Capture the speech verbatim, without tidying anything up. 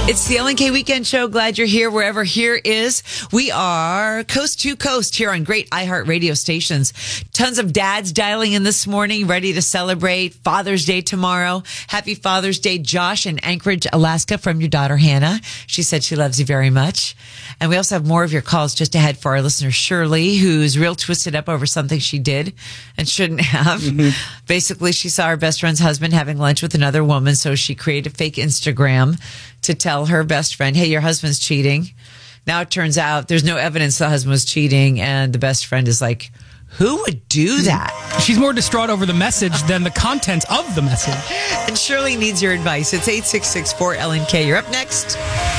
It's the Ellen K Weekend Show. Glad you're here wherever here is. We are coast to coast here on great iHeart radio stations. Tons of dads dialing in this morning, ready to celebrate Father's Day tomorrow. Happy Father's Day, Josh in Anchorage, Alaska, from your daughter, Hannah. She said she loves you very much. And we also have more of your calls just ahead for our listener, Shirley, who's real twisted up over something she did and shouldn't have. Mm-hmm. Basically, she saw her best friend's husband having lunch with another woman, so she created a fake Instagram to tell her best friend, hey, your husband's cheating. Now it turns out there's no evidence the husband was cheating, and the best friend is like, who would do that? She's more distraught over the message than the content of the message. And Shirley needs your advice. It's eight six six four L N K. You're up next.